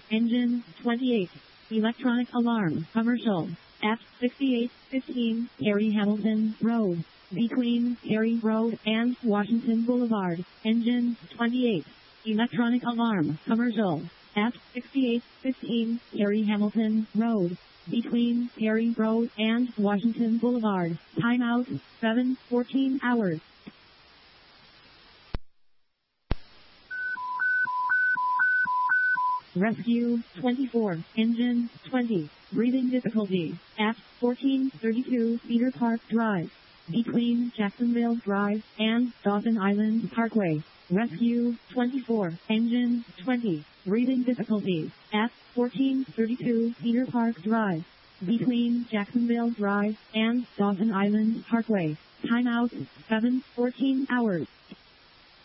engine 28. Electronic alarm commercial at 6815 Harry Hamilton Road, between Harry Road and Washington Boulevard, engine 28. Electronic alarm commercial at 6815 Harry Hamilton Road, between Harry Road and Washington Boulevard. Timeout 7:14 hours. Rescue 24, engine 20, breathing difficulty at 1432 Cedar Park Drive, between Jacksonville Drive and Dawson Island Parkway. Rescue 24, engine 20, breathing difficulty at 1432 Cedar Park Drive, between Jacksonville Drive and Dawson Island Parkway. Timeout 7:14 hours.